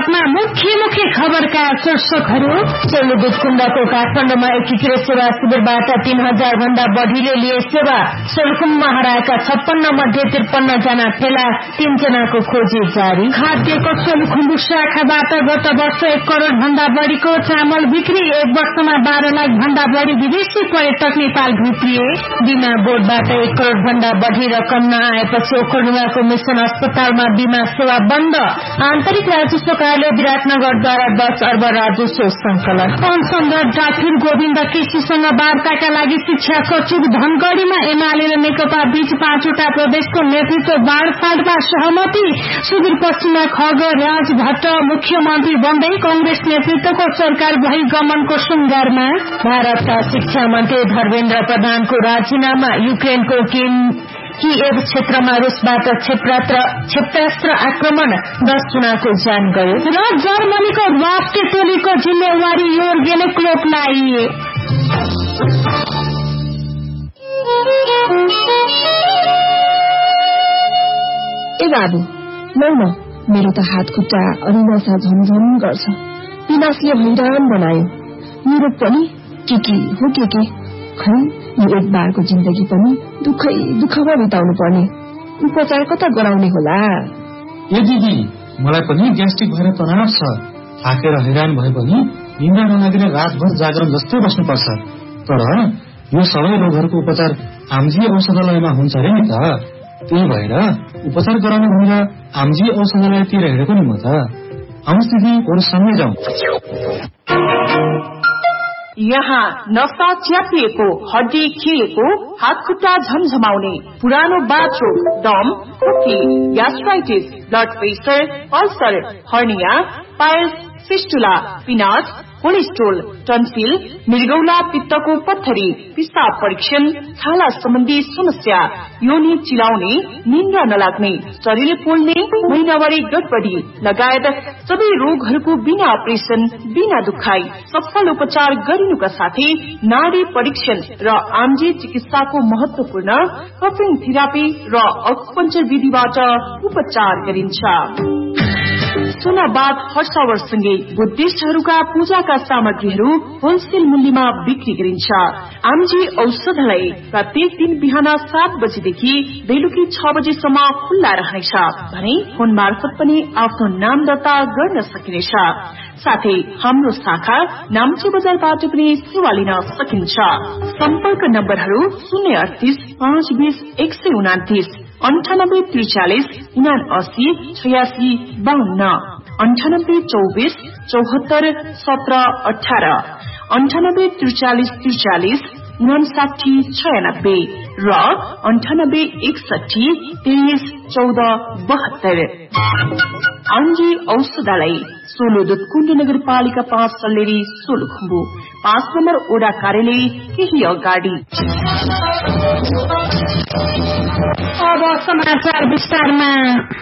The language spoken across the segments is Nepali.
सुरुवातमा मुख्य खबरका शीर्षकहरू। सोलुबुटकुण्डको काठमाडौँमा एकीकृत सेवा शिविरबाट 3000 भन्दा बढ़ीले लिए सेवा। सोलुखुम्बमा हराएका 56 मध्ये 53 जना फेला, 3 जनाको खोजी जारी। खाद्यको सोलुखुम्बु शाखाबाट गत वर्ष 1 करोड़ भन्दा बढ़ीको चामल बिक्री। 1 वर्षमा 12 लाख भन्दा बढ़ी विदेशी पर्यटक नेपाल भित्रिए। बीमा बोर्डबाट 1 करोड़ भन्दा बढ़ी रकम नआएपछि ओखलढुङ्गाको मिशन अस्पतालमा बीमा सेवा बन्द। आन्तरिक राजस्व कार्यालय विराटनगरद्वारा 10 अर्ब राजस्व संकलन। सांसद डाक्टर गोविन्द केसीसँग वार्ताका लागि शिक्षा सचिव धनगढ़ीमा एमाले र नेकपा बीच 5वटा प्रदेशको नेतृत्व बाँडफाँडमा सहमति। सुदूरपश्चिममा खगराज भट्ट मुख्यमन्त्री बन्दै कांग्रेस नेतृत्वको सरकार बहिगमनको श्रृंगारमा। भारतका शिक्षा मन्त्री धर्मेन्द्र प्रधानको राजीनामा। युक्रेनको किएभ क्षेत्रमा रूसबाट क्षेपणास्त्र आक्रमण, 10 जनाको ज्यान गयो। र जर्मनीको राष्ट्रिय टोलीको जिम्मेवारी योर्गेन क्लोपलाई। ए बाबु लौ न, मेरो त हात खुट्टा अनि नसा झमझम गर्छ। पिनासले हैरान बनायो। मेरो पनि के हो के खै, यो एक बारको जिन्दगी पनि दुःखमा बिताउनु पर्ने। उपचार कता गराउने होला? ए दिदी, मलाई पनि ग्यास्ट्रिक भएर तनाव छ। थाकेर हैरान भए पनि निन्द्रा नलागेर रातभर जागरण जस्तै बस्नुपर्छ। तर यो सबै रोगहरूको उपचार आमजी औषधालयमा हुन्छ अरे नि त। त्यही भएर उपचार गराउनु भनेर आमजी औषधालयतिर हिँडेको नि म त। आउनुहोस् दिदी, बरु सँगै जाउँ। यहाँ नसा च्यापिएको, हड्डी खिएको, हात खुट्टा झमझमाउने, पुरानो बाछो, दम, उल्टी, gastritis, blood pressure, ulcer, hernia, piles, fistula, पिनास, cholesterol, tonsil, मृगौला पित्तको पत्थरी, पिसाब परीक्षण, छाला सम्बन्धी समस्या, योनि चिलाउने, निन्द्रा नलाग्ने, शरीर पोल्ने, महिनावारी गडबडी लगायत सबै रोगहरूको बिना अपरेसन, बिना दुखाई सफल उपचार गरिनुका साथै नाडी परीक्षण र आमजी चिकित्साको महत्वपूर्ण कपिङ थेरापी र अकुपञ्चर विधिबाट उपचार गरिन्छ। सुनाबाद हर्षावरसँगै बुद्धिस्टहरूका पूजाका सामग्रीहरू होलसेल मूल्यमा बिक्री गरिन्छ। आमजी औषधालय प्रत्येक दिन बिहान 7 बजेदेखि बेलुकी 6 बजेसम्म खुल्ला रहनेछ भने फोन मार्फत पनि आफ्नो नाम दर्ता गर्न सकिनेछ। साथै हाम्रो शाखा नाम्ची बजारबाट पनि सेवा लिन सकिन्छ। सम्पर्क नम्बरहरू 038 520 129, 98 43 79 86 52, 98 24 74 17 18, 98 43 43 59 96 र 98 61 23 14 72। आमजी औषधालय, सोलुदुतकुण्ड नगरपालिका 5 सल्लेरी, सोलुखुम्बु, 5 नम्बर ओडा कार्यालय केही अगाडि। अब समाचार विस्तारमा।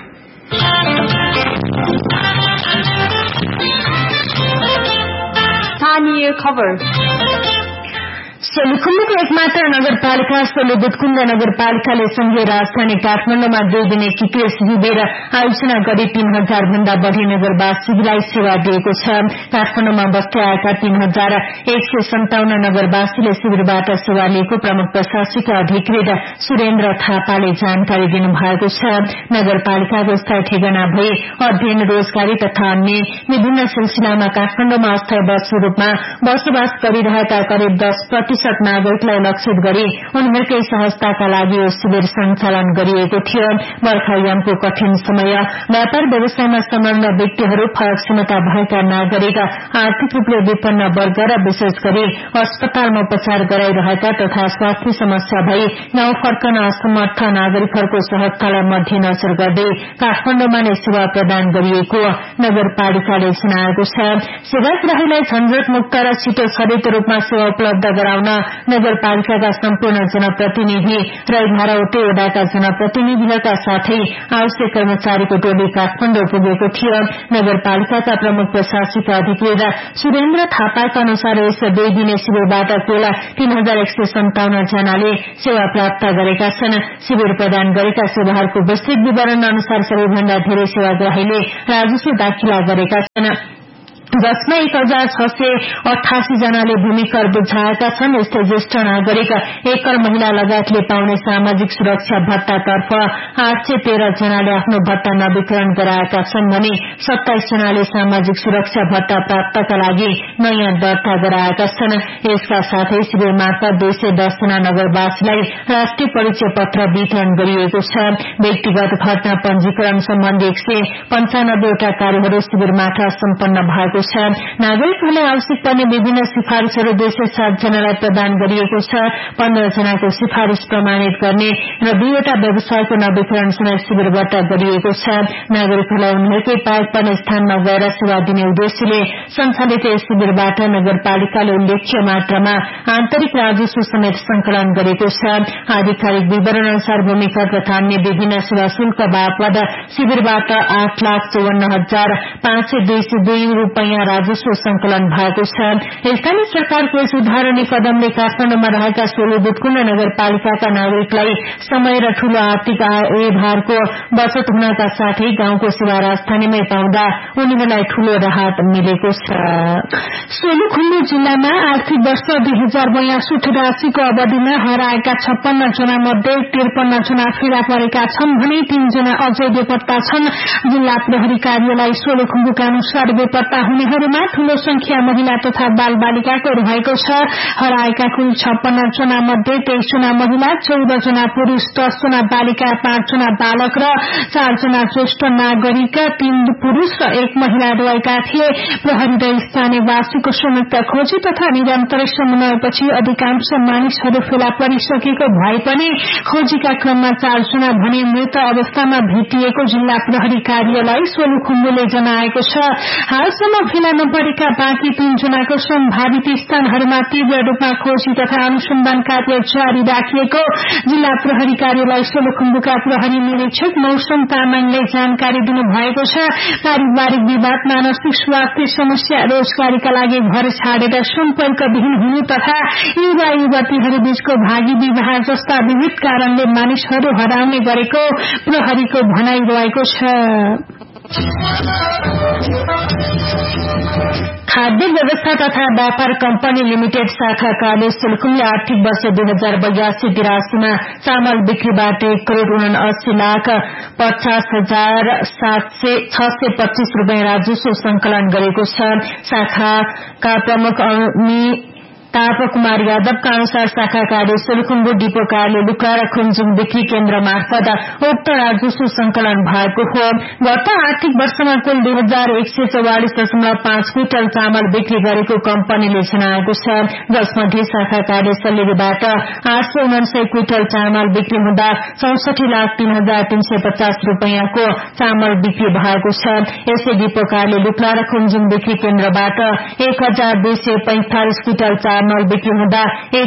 स्थानीय खबर। सोलुखुम्बुको एकमात्र नगरपालिका सोलुबुटकुण्ड नगरपालिकाले संघीय राजधानी काठमाडौँमा 2 दिन एकीकृत शिविर आयोजना गरी 3000 भन्दा बढ़ी नगरवासीलाई सेवा दिएको छ। काठमाडौँमा बस्दै आएका 3157 नगरवासीले शिविरबाट सेवा लिएको प्रमुख प्रशासकीय अधिकृत सुरेन्द्र थापाले जानकारी दिनुभएको छ। नगरपालिकाको स्थायी ठेगाना भई अध्ययन, रोजगारी तथा अन्य विभिन्न सिलसिलामा काठमाडौँमा अस्थायी स्वरूपमा बसोबास गरिरहेका करिब 10% नागरिकलाई लक्षित गरी उनीहरूकै सहजताका लागि यो शिविर सञ्चालन गरिएको थियो। बर्खायामको कठिन समय, व्यापार व्यवसायमा संलग्न व्यक्तिहरू, फरक क्षमता भएका नागरिक, आर्थिक रूपले विपन्न वर्ग र विशेष गरी अस्पतालमा उपचार गराइरहेका तथा स्वास्थ्य समस्या भई गाउँ फर्कन असमर्थ नागरिकहरूको सहजतालाई मध्यनजर गर्दै काठमाडौँमा नै सेवा प्रदान गरिएको नगरपालिकाले जनाएको छ। सेवाग्राहीलाई झन्झट मुक्त र छिटो छरितो रूपमा सेवा उपलब्ध गराउन नगरपालिकाका सम्पूर्ण जनप्रतिनिधि र 11वटै वडाका जनप्रतिनिधिहरूका साथै आवश्यक कर्मचारीको टोली काठमाडौँ पुगेको थियो। नगरपालिकाका प्रमुख प्रशासनिक अधिकृत सुरेन्द्र थापाका अनुसार यस 2 दिने शिविरबाट कुल 3157 जनाले सेवा प्राप्त गरेका छन्। शिविर प्रदान गरेका सेवाहरूको विस्तृत विवरण अनुसार सबैभन्दा धेरै सेवाग्राहीले राजस्व दाखिला गरेका छन्, जसमा 1688 जनाले भूमि कर बुझाएका छन्। यस्तै ज्येष्ठ नागरिक, एकल महिला लगायतले पाउने सामाजिक सुरक्षा भत्तातर्फ 813 जनाले आफ्नो भत्ता नवीकरण गराएका छन् भने 27 जनाले सामाजिक सुरक्षा भत्ता प्राप्तका लागि नयाँ दर्ता गराएका छन्। यसका साथै शिविर मार्फत 210 जना नगरवासीलाई राष्ट्रिय परिचय पत्र वितरण गरिएको छ। व्यक्तिगत घटना पञ्जीकरण सम्बन्धी 195 वटा कार्यहरू शिविरबाट सम्पन्न भएको छ। नागरिकहरूलाई आवश्यक पर्ने विभिन्न सिफारिशहरू 207 जनालाई प्रदान गरिएको छ। 15 जनाको सिफारिश प्रमाणित गर्ने र 2 वटा व्यवसायको नवीकरण समेत शिविरबाट गरिएको छ। नागरिकहरूलाई उनीहरूकै पाएक पर्ने स्थानमा गएर सेवा दिने उद्देश्यले सञ्चालित यस शिविरबाट नगरपालिकाले उल्लेख्य मात्रामा आन्तरिक राजस्व समेत संकलन गरेको छ। आधिकारिक विवरण अनुसार भूमिकर तथा अन्य विभिन्न सेवा शुल्क बापत शिविरबाट 8,54,502 रूपियाँ राजस्व संकलन भएको छ। स्थानीय सरकारको यस उदाहरणीय कदमले काठमाडौँमा रहेका सोलु दुधकुण्ड नगरपालिकाका नागरिकलाई समय र ठूलो आर्थिक आयभारको बचत हुनका साथै गाउँको सेवा राजधानीमै पाउँदा उनीहरूलाई ठूलो राहत मिलेको छ। सोलुखुम्बु जिल्लामा आर्थिक वर्ष 2082 राशिको अवधिमा हराएका 56 जना मध्ये 53 जना फेला परेका छन् भने 3 जना अझै बेपत्ता छन्। जिल्ला प्रहरी कार्यालय सोलुखुम्बुका अनुसार बेपत्ता हुनेहरूमा ठूलो संख्या महिला तथा बाल बालिकाको रहेको छ। हराएका कुल 56 जना मध्ये 23 जना महिला, 14 जना पुरूष, 10 जना बालिका, 5 जना बालक र 4 जना ज्येष्ठ नागरिक, 3 पुरूष र 1 महिला रहेका थिए। प्रहरी र स्थानीयवासीको संयुक्त खोजी तथा निरन्तर समन्वयपछि अधिकांश मानिसहरू फेला परिसकेको भए पनि खोजीका क्रममा 4 जना भने मृत अवस्थामा भेटिएको जिल्ला प्रहरी कार्यालय सोलुखुम्बुले जनाएको छ। हालसम्म फेला नपरेका बाँकी 3 जनाको सम्भावित स्थानहरूमा तीव्र रूपमा खोजी तथा अनुसन्धान कार्य जारी राखिएको जिल्ला प्रहरी कार्यालय सोलुखुम्बुका प्रहरी निरीक्षक मौसम तामाङले जानकारी दिनुभएको छ। पारिवारिक विवाद, मानसिक स्वास्थ्य समस्या, रोजगारीका लागि घर छाडेर सम्पर्कविहीन हुनु तथा युवा युवतीहरू बीचको भागी विवाह जस्ता विविध कारणले मानिसहरू हराउने गरेको प्रहरीको भनाई रहेको छ। खाद्य व्यवस्था तथा व्यापार कम्पनी लिमिटेड शाखा कार्य सोलुखुम्बुले आर्थिक वर्ष 2082-83 चामल बिक्रीबाट 1,50,50,625 रूपियाँ राजस्व संकलन गरेको छ। शाखाका प्रमुख तापकुमार यादवका अनुसार शाखा कार्य सोलुखुम्बु डिपो कार्यालय लुक्रा र खुम्जुङ बिक्री केन्द्र मार्फत उक्त राजस्व संकलन भएको हो। गत आर्थिक वर्षमा कुल 2144.5 क्विन्टल चामल बिक्री गरेको कम्पनीले जनाएको छ, जसमध्ये शाखा कार्य सल्लेरीबाट 849 क्विन्टल चामल बिक्री हुँदा 64,03,350 रूपियाँको चामल बिक्री भएको छ। यसै डिपो कार्यालय लुक्रा र खुम्जुङ बिक्री केन्द्रबाट 1,245 क्विन्टल चामल बिक्री हुँदा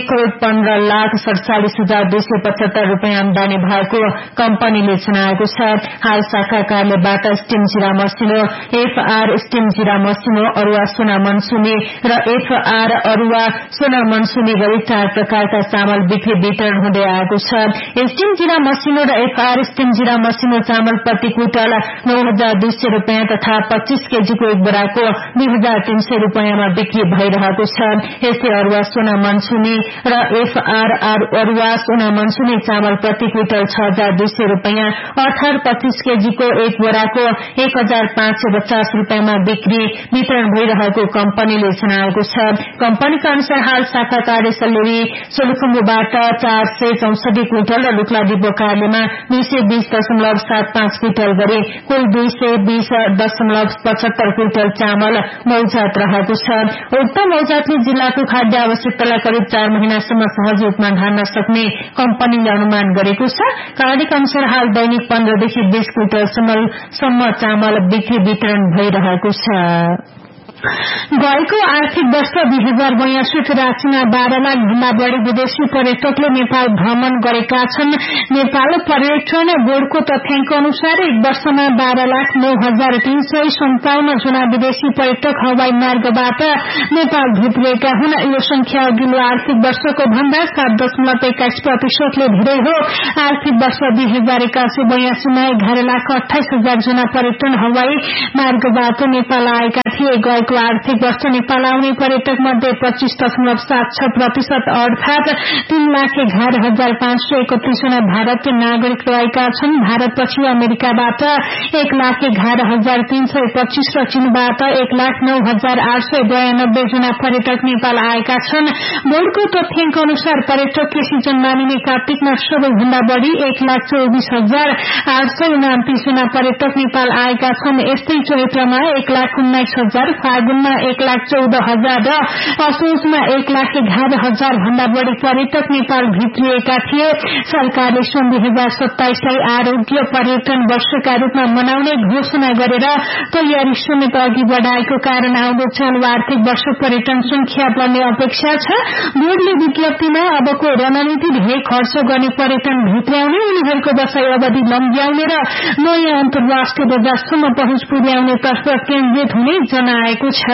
1,15,47,275 रूपियाँ आमदानी भएको कम्पनीले जनाएको छ। हाल शाखा कार्यालयबाट स्टिम जिरा मसिनो, एफआर स्टिम जिरा मसिनो, अरुवा सोना मनसुनी र एफआर अरुवा सोना मनसुनी गरी 4 प्रकारका चामल बिक्री वितरण हुँदै आएको छ। स्टिम जिरा मसिनो र एफआर स्टिम जिरा मसिनो चामल प्रति क्विन्टल 9,200 रूपियाँ तथा 25 केजीको एक बोराको 2,300 रूपियाँमा बिक्री भइरहेको छ। यस्तै अरुवा सोना मनसुनी र एफआर अरुवा सोना मनसुनी चामल प्रति क्विन्टल 6,200 रूपियाँ अर्थात 25 केजीको एक बोराको 1,550 रूपियाँमा बिक्री वितरण भइरहेको कम्पनीले जनाएको छ। कम्पनीका अनुसार हाल शाखा कार्य सल्लेरी सोलुखुम्बुबाट 464 क्विन्टल र लुक्ला डिपो कार्यालयमा 220.75 क्विन्टल गरी कुल 220.75 क्विन्टल चामल मौजात रहेको छ। उक्त मौजातले जिल्लाको खाद्य आवश्यकतालाई करिब 4 महिनासम्म सहज रूपमा ढाल्न सक्ने कम्पनीले अनुमान गरेको छ। कार्यका अनुसार हाल दैनिक 15 देखि 20 क्विन्टलसम्म चामल बिक्री वितरण भइरहेको छ। गएको आर्थिक वर्ष 2082 राशिमा 12 लाख भन्दा बढ़ी विदेशी पर्यटकले नेपाल भ्रमण गरेका छन्। नेपाल पर्यटन बोर्डको तथ्याङ्क अनुसार एक वर्षमा 12,09,357 जना विदेशी पर्यटक हवाई मार्गबाट नेपाल भित्रिएका हुन्। यो संख्या अघिल्लो आर्थिक वर्षको भन्दा 7.21% धेरै हो। आर्थिक वर्ष 2081-82मा 11,28,000 जना पर्यटन हवाई मार्गबाट नेपाल आएका थिए। गएको आर्थिक वर्ष नेपाल आउने पर्यटक मध्ये 25.76% अर्थात 3,11,531 जना भारतीय नागरिक रहेका छन्। भारतपछि अमेरिकाबाट 1,11,325 र चीनबाट 1,09,892 जना पर्यटक नेपाल आएका छन्। बोर्डको तथ्याङ्क अनुसार पर्यटकीय सिजन मानिने कार्तिकमा सबैभन्दा बढ़ी 1,24,829 जना पर्यटक नेपाल आएका छन्। यस्तै चैत्रमा 1,19,000, फागुनमा 1,14,000 र असोजमा 1,11,000 भन्दा बढ़ी पर्यटक नेपाल भित्रिएका थिए। सरकारले सन् 2027लाई आरोग्य पर्यटन वर्षका रूपमा मनाउने घोषणा गरेर तयारी समेत अघि बढ़ाएको कारण आउँदो चालु आर्थिक वर्ष पर्यटन संख्या बढ़ने अपेक्षा छ। बोर्डले विज्ञप्तिमा अबको रणनीति धेरै खर्च गर्ने पर्यटन भित्र्याउने, उनीहरूको बसाई अवधि लम्ब्याउने र नयाँ अन्तर्राष्ट्रिय बजारसम्म पहुँच पुर्याउने तर्फ केन्द्रित हुने जनाएको छ।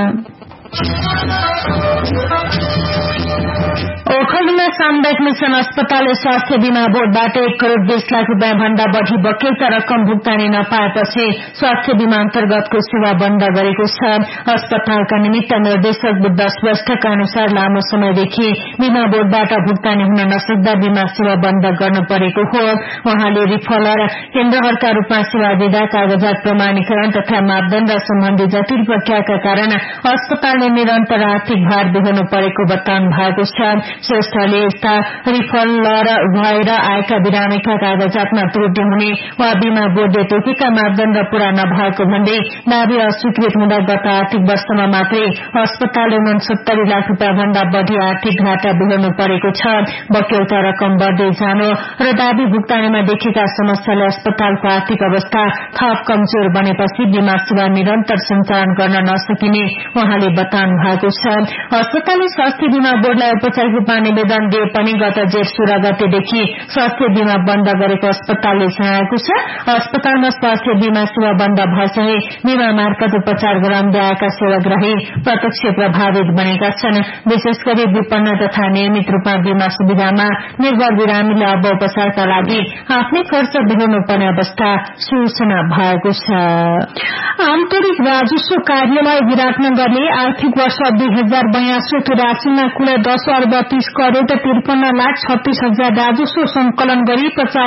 ओखलडुमा सामुदायिक मिशन अस्पतालले स्वास्थ्य बीमा बोर्डबाट 1 करोड़ 20 लाख रूपियाँ भन्दा बढ़ी बकेता रकम भुक्तानी नपाएपछि स्वास्थ्य बीमा अन्तर्गतको सेवा बन्द गरेको छ। अस्पतालका निमित्त निर्देशक बुद्ध श्रेष्ठका अनुसार लामो समयदेखि बीमा बोर्डबाट भुक्तानी हुन नसक्दा बीमा सेवा बन्द गर्न परेको हो। उहाँले रिफलर केन्द्रहरूका रूपमा सेवा दिँदा कागजात प्रमाणीकरण तथा मापदण्ड सम्बन्धी जटिल प्रक्रियाका कारण अस्पतालले निरन्तर आर्थिक भार बिहोर्नु परेको बताउनु भएको छ। श्रेष्ठले यस्ता रिफलर भएर आएका बिरामीका कागजातमा त्रुटि हुने वा बीमा बोर्डले तोकेका मापदण्ड पूरा नभएको भन्दै दावी अस्वीकृत हुँदा गत आर्थिक वर्षमा मात्रै अस्पतालले 69 लाख रूपियाँ भन्दा बढ़ी आर्थिक घाटा बिहोर्नु परेको छ। बक्यौता रकम बढ़दै जानु र दावी भुक्तानीमा देखिएका समस्याले अस्पतालको आर्थिक अवस्था थप कमजोर बनेपछि बीमा सेवा निरन्तर सञ्चालन गर्न नसकिने उहाँले बताउनु भएको छ। अस्पतालले स्वास्थ्य बीमा बोर्डलाई औपचारिक रूपमा निवेदन दिए पनि गत जेठ 16 गतेदेखि स्वास्थ्य बीमा बन्द गरेको अस्पतालले जनाएको छ। अस्पतालमा स्वास्थ्य बीमा सेवा बन्द भएसँगै बीमा मार्फत उपचार गराउँदै आएका सेवाग्राही प्रत्यक्ष प्रभावित बनेका छन्। विशेष गरी विपन्न तथा नियमित रूपमा बीमा सुविधामा निर्भर बिरामीले अब उपचारका लागि आफ्नै खर्च बिहोर्नु पर्ने अवस्था सूचना भएको छ। आन्तरिक राजस्व कार्यालय विराटनगरले आर्थिक वर्ष 2082 राशिमा कुल 10 अर्ब 30 करोड़ 53,36,000 राजस्व संकलन गरी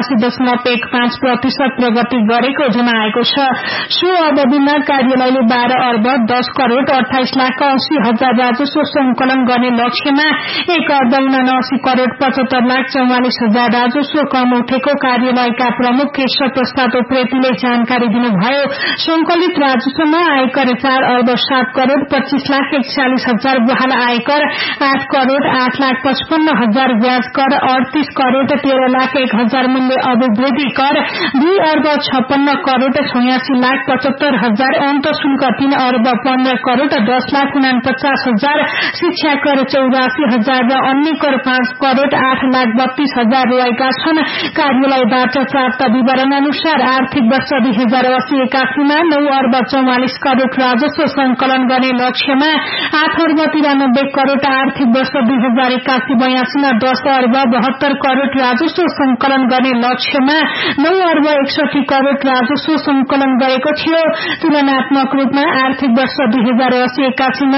85.15% प्रगति गरेको जनाएको छ। सो अवधिमा कार्यालयले 12 अर्ब 10 करोड़ 28,80,000 राजस्व संकलन गर्ने लक्ष्यमा 1 अर्ब 79 करोड़ 75,44,000 राजस्व कम उठेको कार्यालयका प्रमुख केशव प्रसाद उप्रेतीले जानकारी दिनुभयो। संकलित राजस्वमा आयकर 4 अर्ब 7 करोड़ 25,41,000 बहाल आयकर 8 करोड़ 8,55,000 ब्याज कर 38 करोड़ 13,01,000 मूल्य अभिवृद्धि कर 2 अर्ब 56 करोड़ 86,75,000 अन्त शुल्क 3 अर्ब 15 करोड़ 10,49,000 शिक्षा कर 84,000 र अन्य कर 5 करोड़ 8,32,000 रहेका छन्। कार्यालयबाट प्राप्त विवरण अनुसार आर्थिक वर्ष 2080-81मा 9 अर्ब 44 करोड़ राजस्व संकलन गर्ने लक्ष्यमा 8 अर्ब 93 करोड़, आर्थिक वर्ष 2081-82मा 10 अर्ब 72 करोड़ राजस्व संकलन गर्ने लक्ष्यमा 9 अर्ब 61 करोड़ राजस्व संकलन गरेको थियो। तुलनात्मक रूपमा आर्थिक वर्ष 2080-81मा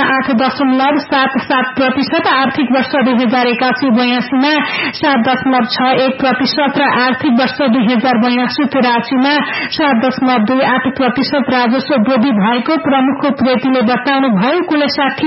8.77%, आर्थिक वर्ष 2081-82मा 7.61% र आर्थिक वर्ष 2082-83मा 7.28% राजस्व वृद्धि भएको प्रमुख उप्रेतीले बताउनुभयो। कुल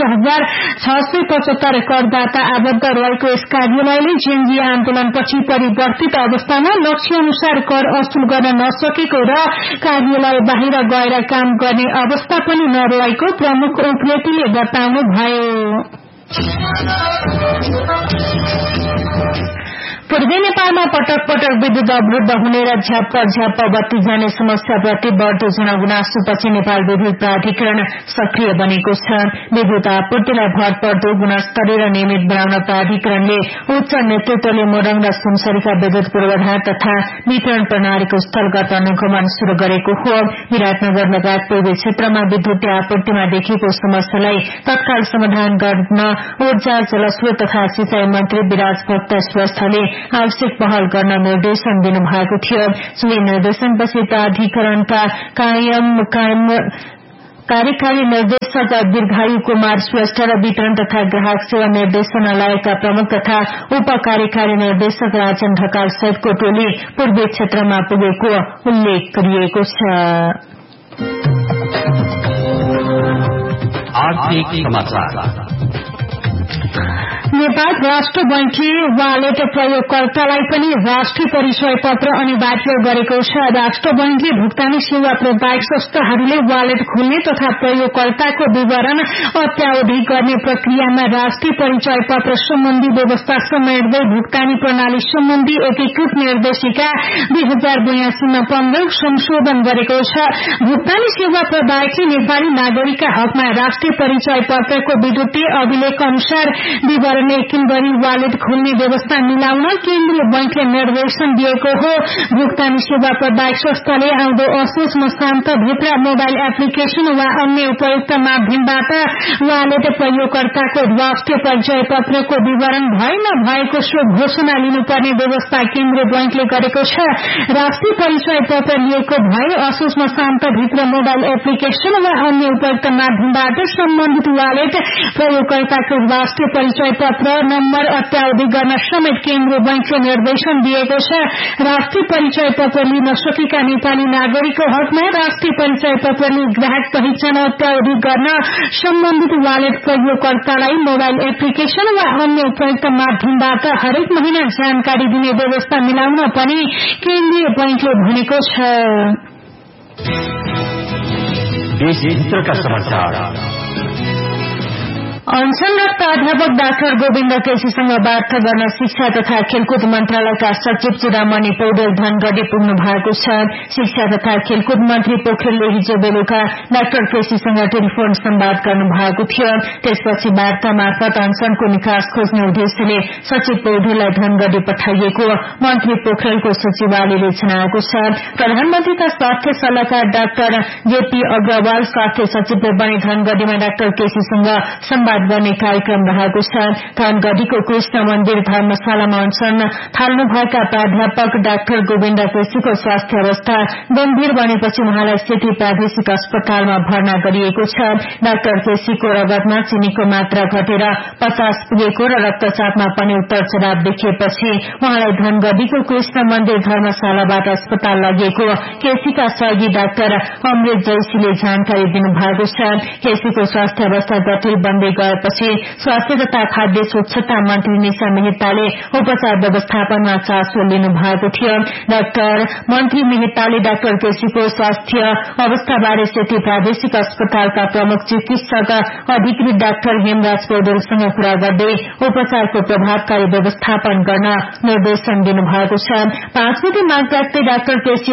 60,675 करदाता आबद्ध रहेको यस कार्यालयले जेएनजी आन्दोलनपछि परिवर्तित अवस्थामा लक्ष्य अनुसार कर असुल गर्न नसकेको र कार्यालय बाहिर गएर काम गर्ने अवस्था पनि नरहेको प्रमुख उप्रेतीले बताउनुभयो। पूर्वी नेपालमा पटक पटक विद्युत अवरुद्ध हुने र झ्याप्प बत्ती जाने समस्याप्रति बढ़दो जनगुनासोपछि नेपाल विद्युत प्राधिकरण सक्रिय बनेको छ। विद्युत आपूर्तिलाई भरपर्दो गुणस्तरीय र नियमित बनाउन प्राधिकरणले उच्च नेतृत्वले मोरङ र सुनसरीका विद्युत पूर्वाधार तथा वितरण प्रणालीको स्थलगत अनुगमन शुरू गरेको हो। विराटनगर लगायत पूर्वी क्षेत्रमा विद्युत आपूर्तिमा देखिएको समस्यालाई तत्काल समाधान गर्न ऊर्जा जलस्रोत तथा सिंचाई मन्त्री विराज भक्त श्रेष्ठले आवश्यक पहल गर्न निर्देशन दिनुभएको थियो। सोही निर्देशनपछि प्राधिकरणका कार्यकारी निर्देशक दीर्घायु कुमार श्रेष्ठ र वितरण तथा ग्राहक सेवा निर्देशनालयका प्रमुख तथा उप कार्यकारी निर्देशक राजन ढकाल सहितको टोली पूर्वी क्षेत्रमा पुगेको उल्लेख गरिएको छ। नेपाल राष्ट्र बैंकले वालेट प्रयोगकर्तालाई पनि राष्ट्रिय परिचय पत्र अनिवार्य गरेको छ। राष्ट्र बैंकले भुक्तानी सेवा प्रदायक संस्थाहरूले वालेट खोल्ने तथा प्रयोगकर्ताको विवरण अत्यावधि गर्ने प्रक्रियामा राष्ट्रिय परिचय पत्र सम्बन्धी व्यवस्था समेट्दै भुक्तानी प्रणाली सम्बन्धी एकीकृत निर्देशिका 2082 मा 15 संशोधन गरेको छ। भुक्तानी सेवा प्रदायकले नेपाली नागरिकका हकमा राष्ट्रिय परिचय पत्रको विद्युतीय अभिलेख अनुसार विवरण एकिन गरी वालेट खोल्ने व्यवस्था मिलाउन केन्द्रीय बैंकले निर्देशन दिएको हो। भुक्तानी सेवा प्रदायक संस्थाले आउँदो असोज मसान्तभित्र मोबाइल एप्लिकेशन वा अन्य उपयुक्त माध्यमबाट वालेट प्रयोगकर्ताको राष्ट्रिय परिचय पत्रको विवरण भए नभएको सो घोषणा लिनुपर्ने व्यवस्था केन्द्रीय बैंकले गरेको छ। राष्ट्रिय परिचय पत्र लिएको भए असोज मसान्तभित्र मोबाइल एप्लिकेशन वा अन्य उपयुक्त माध्यमबाट सम्बन्धित वालेट प्रयोगकर्ताको राष्ट्रिय परिचय पत्र नम्बर अत्यावधि गर्न समेत केन्द्रीय बैंकले निर्देशन दिएको छ। राष्ट्रिय परिचय पत्र लिन सकेका नेपाली नागरिकको हकमा राष्ट्रिय परिचय पत्रले ग्राहक पहिचान अत्यावधि गर्न सम्बन्धित वालेट प्रयोगकर्तालाई मोबाइल एप्लिकेशन वा अन्य उपयुक्त माध्यमबाट हरेक महिना जानकारी दिने व्यवस्था मिलाउन पनि केन्द्रीय बैंकले भनेको छ। अनशनरत प्राध्यापक डाक्टर गोविन्द केसीसँग वार्ता गर्न शिक्षा तथा खेलकुद मन्त्रालयका सचिव चुडामणि पौडेल धनगढ़ी पुग्नु भएको छ। शिक्षा तथा खेलकुद मन्त्री पोखरेलले हिजो बेलुका डाक्टर केसीसँग टेलिफोन संवाद गर्नु भएको थियो। त्यसपछि वार्ता मार्फत अनशनको निकास खोज्ने उद्देश्यले सचिव पौडेललाई धनगढ़ी पठाइएको मन्त्री पोखरेलको सचिवालयले जनाएको छ। प्रधानमन्त्रीका स्वास्थ्य सल्लाहकार डाक्टर जेपी अग्रवाल स्वास्थ्य सचिवले पनि धनगढ़ीमा डाक्टर केसीसँग संवाद गर्ने कार्यक्रम रहेको छ। धनगढ़ीको कृष्ण मन्दिर धर्मशालामा अनशन थाल्नुभएका प्राध्यापक डाक्टर गोविन्द केसीको स्वास्थ्य अवस्था गम्भीर बनेपछि उहाँलाई सेती प्रादेशिक अस्पतालमा भर्ना गरिएको छ। डाक्टर केसीको रगतमा चीनीको मात्रा घटेर 50 पुगेको र रक्तचापमा पनि उत्तर चढ़ाव देखिएपछि उहाँलाई धनगढ़ीको कृष्ण मन्दिर धर्मशालाबाट अस्पताल लगिएको केसीका सहयोगी डाक्टर अमृत जैसीले जानकारी दिनुभएको छ। केसीको स्वास्थ्य अवस्था जटिल बन्दै गएपछि स्वास्थ्य तथा खाद्य स्वच्छता मन्त्री निशा मेहताले उपचार व्यवस्थापनमा चासो लिनु भएको थियो। डाक्टर मन्त्री मेहताले डाक्टर केसीको स्वास्थ्य अवस्थाबारे सेती प्रादेशिक अस्पतालका प्रमुख चिकित्सक अधिकृत डाक्टर हेमराज पौडेलसँग कुरा गर्दै उपचारको प्रभावकारी व्यवस्थापन गर्न निर्देशन दिनुभएको छ। 5 गते माग राख्दै डाक्टर केसी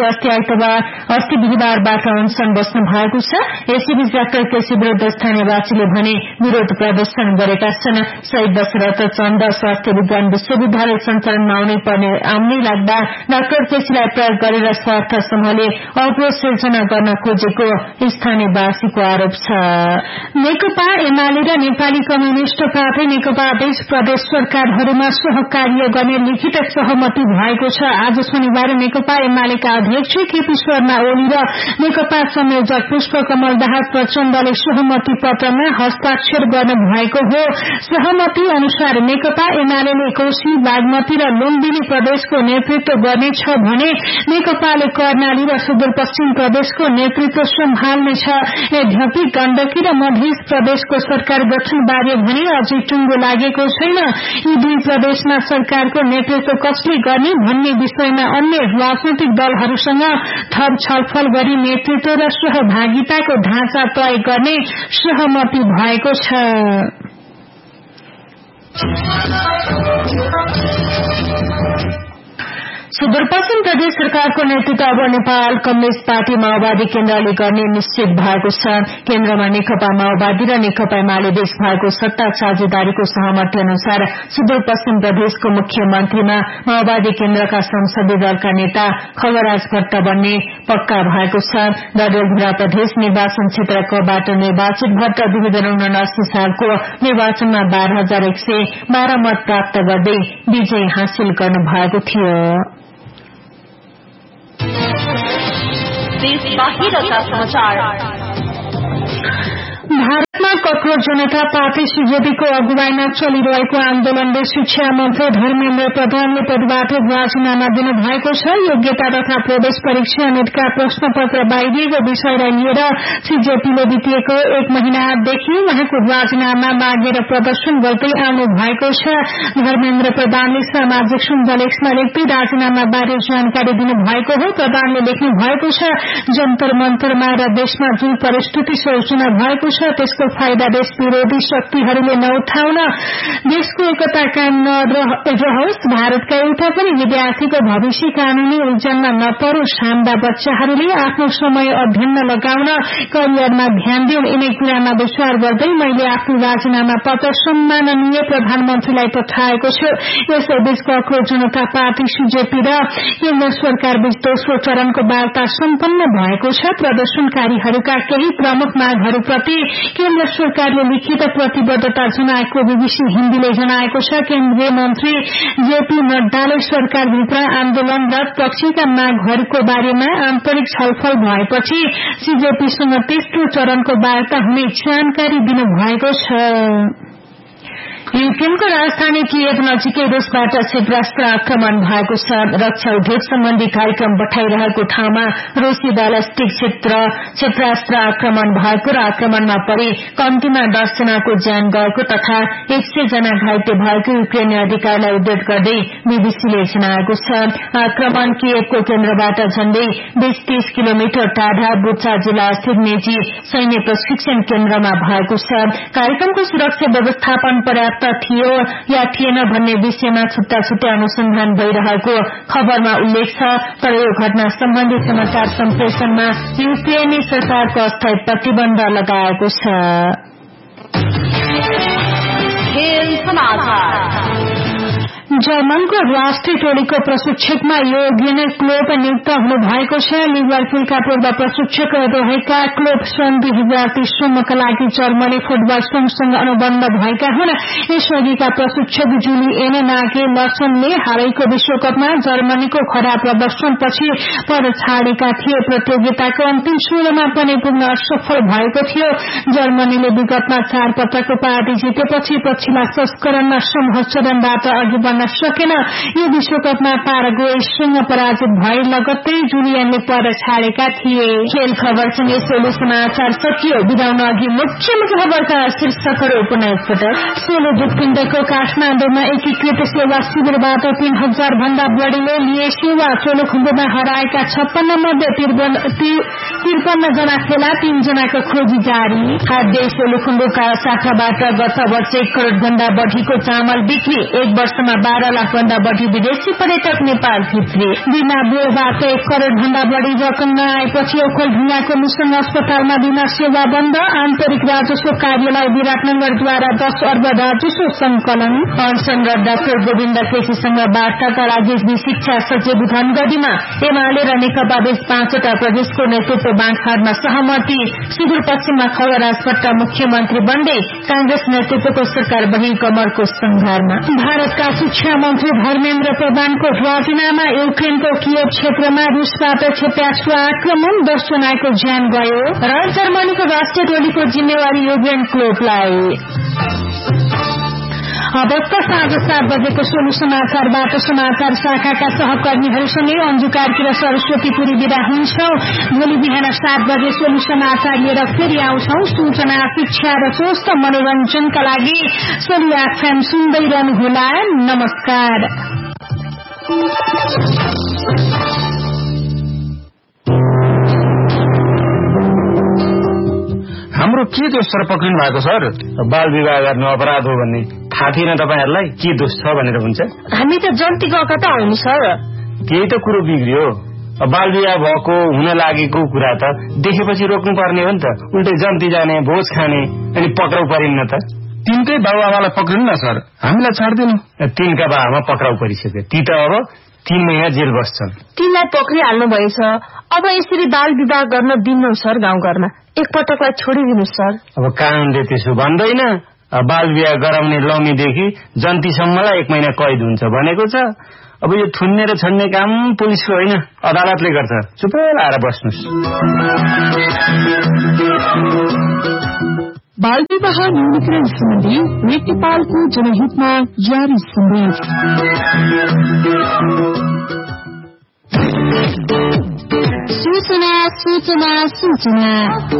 अस्ति बिहिबारबाट अनशन बस्नु भएको छ। यसैबीच डाक्टर केसी विरूद्ध स्थानीयवासीले भने विरोध प्रदर्शन गरेका छन्। शहीद दशरथ चन्द स्वास्थ्य विज्ञान विश्वविद्यालय सञ्चालनमा आउनै लाग्दा डाक्टर केसीलाई प्रयोग गरेर स्वार्थ समूहले अग्रो सिर्जना गर्न खोजेको स्थानीयवासीको आरोप छ। नेकपा एमाले र नेपाली कम्युनिष्ट पार्टी नेकपा बीच प्रदेश सरकारहरूमा सहकार्य गर्ने लिखित सहमति भएको छ। आज शनिबार नेकपा एमालेका अध्यक्ष केपी शर्मा ओली र नेकपा संयोजक पुष्पकमल दाहाल प्रचण्डले सहमति पत्रमा हस्ताक्षर गर्न भएको हो। सहमति अनुसार नेकपा एमाले कोशी बागमती र लुम्बिनी प्रदेशको नेतृत्व गर्नेछ भने नेकपाले कर्णाली र सुदूरपश्चिम प्रदेशको नेतृत्व सम्हाल्नेछ। यद्यपि गण्डकी र मध्य प्रदेशको सरकार गठन बारे भने अझै टुङ्गो लागेको छैन। यी दुई प्रदेशमा सरकारको नेतृत्व कसले गर्ने भन्ने विषयमा अन्य राजनैतिक दलहरूसँग थप छलफल गरी नेतृत्व र सहभागिताको ढाँचा तय गर्ने सहमति भएको छ। सुदूरपश्चिम प्रदेश सरकारको नेतृत्व अब नेपाल कम्युनिष्ट पार्टी माओवादी केन्द्रले गर्ने निश्चित भएको छ। केन्द्रमा नेकपा माओवादी र नेकपा एमाले बीच भएको सत्ता साझेदारीको सहमति अनुसार सुदूरपश्चिम प्रदेशको मुख्यमन्त्रीमा माओवादी केन्द्रका संसदीय दलका नेता खगराज भट्ट बन्ने पक्का भएको छ। डडेलधुरा प्रदेश निर्वाचन क्षेत्रबाट निर्वाचित भट्ट 2079 सालको निर्वाचनमा 12,112 मत प्राप्त गर्दै विजय हासिल गर्नु भएको थियो। भारतमा कठोर जनता पार्टी सीजेपीको अगुवाईमा चलिरहेको आन्दोलनले शिक्षा मन्त्री धर्मेन्द्र प्रधानले पदबाट राजीनामा दिनुभएको छ। योग्यता तथा प्रवेश परीक्षा नेटका प्रश्नपत्र बाहिरिएको विषयलाई लिएर सीजेपीले बितेको 1 महिनादेखि उहाँको राजीनामा मागेर प्रदर्शन गर्दै आउनु भएको छ। धर्मेन्द्र प्रधानले सामाजिक सञ्जाल एक्समा लेख्दै राजीनामा बारे जानकारी दिनुभएको हो। प्रधानले लेख्नु भएको छ, जन्तर मन्तरमा र देशमा जुन परिस्थिति सृजना भएको छ त्यसको फाइदा देश विरोधी शक्तिहरूले नउठाउन, देशको एकता कायम नरहोस्, भारतका एउटा पनि विद्यार्थीको भविष्य कानूनी उल्झनमा नपरोस्, हाम्रा बच्चाहरूले आफ्नो समय अध्ययनमा लगाउन, करियरमा ध्यान दिउन्, यिनै कुरामा विचार गर्दै मैले आफ्नो राजीनामा पत्र सम्माननीय प्रधानमन्त्रीलाई पठाएको छु। यसैबीच कक्रो जनता पार्टी सीजेपी र केन्द्र सरकार बीच दोस्रो चरणको वार्ता सम्पन्न भएको छ। प्रदर्शनकारीहरूका केही प्रमुख मागहरूप्रति केन्द्र सरकारले लिखित प्रतिबद्धता जनाएको बीबीसी हिन्दीले जनाएको छ। केन्द्रीय मन्त्री जेपी नड्डाले सरकारभित्र आन्दोलनरत पक्षका मागहरूको बारेमा आन्तरिक छलफल भएपछि सीजेपीसँग तेस्रो चरणको वार्ता हुने जानकारी दिनुभएको छ। युक्रेनको राजधानी कियेभ नजिकै रूसबाट क्षेपणास्त्र आक्रमण भएको छ। रक्षा उद्योग सम्बन्धी कार्यक्रम बढ़ाइरहेको ठाउँमा रूसी बैलिस्टिक क्षेपणास्त्र आक्रमण भएको र आक्रमणमा परि कम्तीमा 10 जनाको ज्यान गएको तथा 100 जना घाइते भएको युक्रेनी अधिकारीलाई उद्धृत गर्दै बीबीसीले जनाएको छ। आक्रमण कियेभको केन्द्रबाट झण्डै 20-30 किलोमिटर टाढा बुचा जिल्ला स्थित निजी सैन्य प्रशिक्षण केन्द्रमा भएको छ। कार्यक्रमको सुरक्षा व्यवस्थापन पर्याप्त थियो या थिएन भन्ने विषयमा छुट्टा छुट्टै अनुसन्धान भइरहेको खबरमा उल्लेख छ। तर यो घटना सम्बन्धी समाचार सम्प्रेषणमा युक्रेनी सरकारको अस्थायी प्रतिबन्ध लगाएको छ। जर्मनको राष्ट्रिय टोलीको प्रशिक्षकमा योर्गेन क्लोप नियुक्त हुनुभएको छ। लिभरपुलका पूर्व प्रशिक्षक रहेका क्लोप सन् 2030 सम्मका लागि जर्मनी फुटबल संघसँग अनुबन्ध भएका हुन्। यसअघिका प्रशिक्षक जुलिएन नागेलसनले हालैको विश्वकपमा जर्मनीको खराब प्रदर्शनपछि पद छाडेका थिए। प्रतियोगिताको अन्तिम 16मा पनि पुग्न असफल भएको थियो। जर्मनीले विगतमा 4 पटक उपाधि जितेपछि पछिल्ला संस्करणमा समूह चरणबाट अघि बढ्न सकेन। यो विश्वकपमा पाराग्वेसँग पराजित भए लगत्तै जुलियनले पद छाडेका थिए। खेल खबरसँगै सोलु समाचार सकियो। बिदाउन अघि मुख्य खबरका शीर्षकहरू पुनः एकपटक। सोलु दुखपिण्डको काठमाडौँमा एकीकृत सेवा शिविरबाट 3000 भन्दा बढ़ीले लिए सेवा। सोलुखुम्बुमा हराएका 56 मध्ये 53 जना फेला, 3 जनाको खोजी जारी। खाद्य सोलुखुम्बुका शाखाबाट गत वर्ष 1 करोड़ भन्दा बढ़ीको चामल बिक्री। 1 वर्षमा 12 लाख भन्दा बढ़ी विदेशी पर्यटक नेपाल भित्रे। बिना बोबाट 1 करोड़ भन्दा बढ़ी रकम नआएपछि ओखलढुङ्गाको मिसन अस्पतालमा बिमा सेवा बन्द। आन्तरिक राजस्व कार्यालय विराटनगरद्वारा 10 अर्ब राजस्व संकलन। अनसन र डाक्टर गोविन्द केसीसँग वार्ताका लागि शिक्षा सचिव धनगढ़ीमा एमाले र नेकपा बीच 5वटा प्रदेशको नेतृत्व बाँडफाँडमा सहमति। सुदूरपश्चिममा खगराज भट्ट मुख्यमन्त्री बन्दै कांग्रेस नेतृत्वको सरकार बही कमरको संघारमा। भारतका शिक्षा मन्त्री धर्मेन्द्र प्रधानको राजीनामा। युक्रेनको कियेभ क्षेत्रमा रूसबाट क्षेपणास्त्र आक्रमण, 10 जनाको ज्यान गयो र जर्मनीको राष्ट्रिय टोलीको जिम्मेवारी योर्गेन क्लोपलाई। अबका साँझ 7 बजेको सोलु समाचारबाट समाचार शाखाका सहकर्मीहरूसँगै अन्जु कार्की र सरस्वती पुरी विदा हुन्छौं। भोलि बिहान 7 बजे सोलु समाचार लिएर फेरि आउँछौं। सूचना, शिक्षा र स्वस्थ मनोरञ्जनका लागि सोलु एफएम सुन्दै रहनुहोला। नमस्कार। हाम्रो के दोष सर पक्रिनु भएको सर? बाल विवाह गर्नु अपराध हो भन्ने थाहा थिएन तपाईहरुलाई? के दोष छ भनेर हुन्छ? हामी त जन्ती गएका त होइन सर। केही त कुरो बिग्रियो। बाल विवाह भएको हुन लागेको कुरा त देखेपछि रोक्नु पर्ने हो नि त। उल्टै जन्ती जाने, भोज खाने, अनि पक्राउ परिन्न त। तिनकै बाबुआमालाई पक्रिनु न सर, हामीलाई छाड्दिनु। तिनका बाबुआमा पक्राउ परिसक्यो, ती त अब 3 महिना जेल बस्छन्। तिनलाई पक्रिहाल्नु भएछ, अब यसरी बाल विवाह गर्न दिन्नौ सर। गाउँघरमा एकपटकलाई छोडिदिनु सर। अब कानूनले त्यसो भन्दैन। बाल विवाह गराउने लौमीदेखि जन्तीसम्मलाई 1 महिना कैद हुन्छ भनेको छ। अब यो थुन्ने र छन्ने काम पुलिसको होइन, अदालतले गर्छ। चुपै लाएर बस्नुस्। बाल विवाह न्यूनीकरण सम्बन्धी रेड नेपालको जनहितमा जारी सन्देश। सूचना सूचना सूचना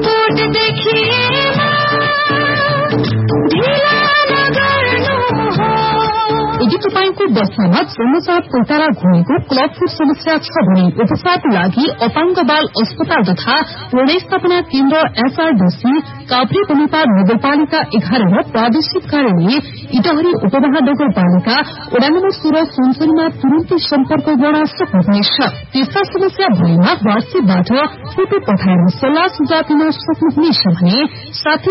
यदि तपाईंको बस्नमा जन्मजात पैतारा घुमेको क्लबफुट समस्या छ भने उपचारको लागि अपाङ्ग बाल अस्पताल तथा पुनर्स्थापना केन्द्र एसआरडीसी काभ्रे बनेपा नगरपालिका 11 र प्रादेशिक कार्यालय इटहरी उपमहानगरपालिका वडा नम्बर 16 सुनसरीमा तुरन्तै सम्पर्क गर्न सक्नुहुनेछ। त्यस्ता समस्या भएमा वाट्सएपबाट फोटो पठाएर सल्लाह सुझाव दिन सक्नुहुनेछ भने साथै